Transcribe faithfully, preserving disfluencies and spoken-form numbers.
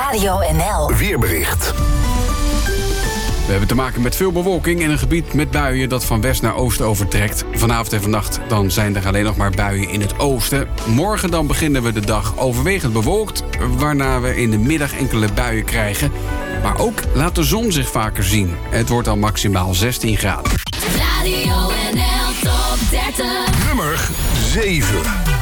Radio N L. Weerbericht. We hebben te maken met veel bewolking in een gebied met buien dat van west naar oost overtrekt. Vanavond en vannacht dan zijn er alleen nog maar buien in het oosten. Morgen dan beginnen we de dag overwegend bewolkt, waarna we in de middag enkele buien krijgen. Maar ook laat de zon zich vaker zien. Het wordt al maximaal zestien graden. Radio N L Top dertig. Nummer zeven.